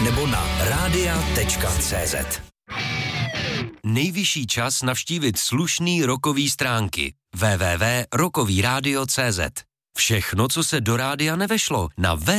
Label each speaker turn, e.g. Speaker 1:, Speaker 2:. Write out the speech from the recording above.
Speaker 1: nebo na radia.cz.
Speaker 2: Nejvyšší čas navštívit slušný rockový stránky www.rockovyradio.cz. Všechno, co se do rádia nevešlo, na